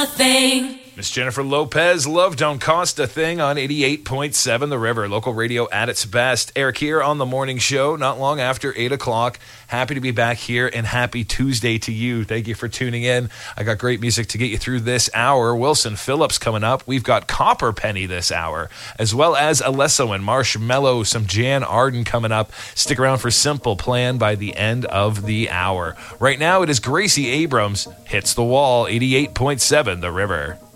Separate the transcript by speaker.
Speaker 1: a thing.
Speaker 2: Miss Jennifer Lopez, Love Don't Cost a Thing on 88.7 The River. Local radio at its best. Eric here on the morning show, not long after 8 o'clock. Happy to be back here, and happy Tuesday to you. Thank you for tuning in. I got great music to get you through this hour. Wilson Phillips coming up. We've got Copper Penny this hour, as well as Alesso and Marshmallow, some Jan Arden coming up. Stick around for Simple Plan by the end of the hour. Right now, it is Gracie Abrams, Hits the Wall, 88.7 The River.